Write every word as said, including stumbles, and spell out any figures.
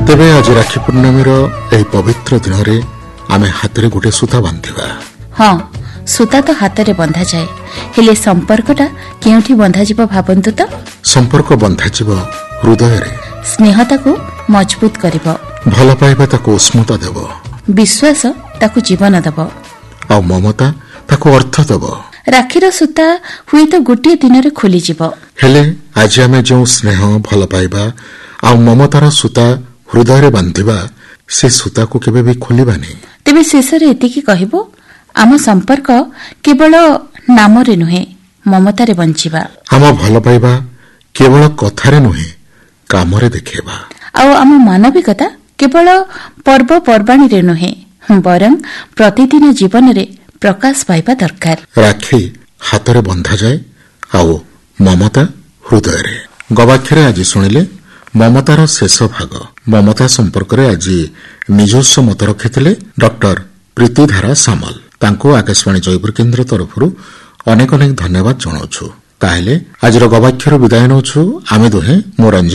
ତେବେ ଆଜି ରାକ୍ଷୀ ପୂର୍ଣ୍ଣମୀର ଏହି ପବିତ୍ର ଦିନରେ ଆମେ ହାତରେ ଗୋଟିଏ ସୂତା ବାନ୍ଧିବା। ହଁ, ସୂତା ତ ହାତରେ ବନ୍ଧାଯାଏ, ହେଲେ ସମ୍ପର୍କଟା କେଉଁଠି ବନ୍ଧାଯିବ ଭାବନ୍ତୁ ତ। ସମ୍ପର୍କ ବନ୍ଧାଯିବ ହୃଦୟରେ। ସ୍ନେହ ତାକୁ ମଜବୁତ କରିବ, ଭଲ ପାଇବା ତାକୁ ଉଷ୍ମତା ଦେବ, ବିଶ୍ୱାସ ତାକୁ ଜୀବନ ଦେବ, ଆଉ ମମତା ତାକୁ ଅର୍ଥ ଦେବ। ରାକ୍ଷୀର ସୂତା ହୁଏତ ଗୋଟିଏ ଦିନରେ ଖୋଲିଯିବ, ହେଲେ ଆଜି ଆମେ ଯେଉଁ ସ୍ନେହ, ଭଲ ପାଇବା ଆଉ ମମତାର ସୂତା ହୃଦୟରେ ବାନ୍ଧିବା, ସେ ସୂତାକୁ କେବେ ବି ଖୋଲିବାନି। ତେବେ ଶେଷରେ ଏତିକି କହିବୁ, ଆମ ସମ୍ପର୍କ କେବଳ ନାମରେ ନୁହେଁ, ମମତାରେ ବଞ୍ଚିବା। ଆମ ଭଲ ପାଇବା କେବଳ କଥାରେ ନୁହେଁ, କାମରେ ଦେଖେଇବା। ଆଉ ଆମ ମାନବିକତା କେବଳ ପର୍ବପର୍ବାଣୀରେ ନୁହେଁ, ବରଂ ପ୍ରତିଦିନ ଜୀବନରେ ପ୍ରକାଶ ପାଇବା ଦରକାର। ରାକ୍ଷୀ ହାତରେ ବନ୍ଧାଯାଏ, ଆଉ ମମତା ହୃଦୟରେ। ଗବାକ୍ଷରେ ଆଜି ଶୁଣିଲେ ମମତାର ଶେଷ ଭାଗ। ମମତା ସମ୍ପର୍କରେ ଆଜି ନିଜସ୍ୱ ମତ ରଖିଥିଲେ ଡକ୍ଟର ପ୍ରୀତିଧାରା ସାମଲ। ତାଙ୍କୁ ଆକାଶବାଣୀ ଜୟପୁର କେନ୍ଦ୍ର ତରଫରୁ ଅନେକ ଅନେକ ଧନ୍ୟବାଦ ଜଣାଉଛୁ। ତାହେଲେ ଆଜିର ଗବାକ୍ଷରୁ ବିଦାୟ ନେଉଛୁ ଆମେ ଦୁହେଁ। ମୁଁ ରଞ୍ଜନ।